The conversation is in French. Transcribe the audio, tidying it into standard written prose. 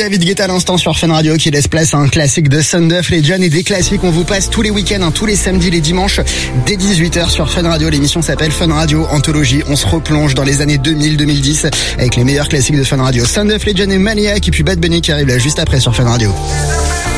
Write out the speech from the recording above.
David Guetta à l'instant sur Fun Radio qui laisse place à un classique de Son of Legend et des classiques on vous passe tous les week-ends, tous les samedis, les dimanches dès 18h sur Fun Radio. L'émission s'appelle Fun Radio Anthologie. On se replonge dans les années 2000-2010 avec les meilleurs classiques de Fun Radio. Son of Legend et Maniac et puis Bad Bunny qui arrive là juste après sur Fun Radio.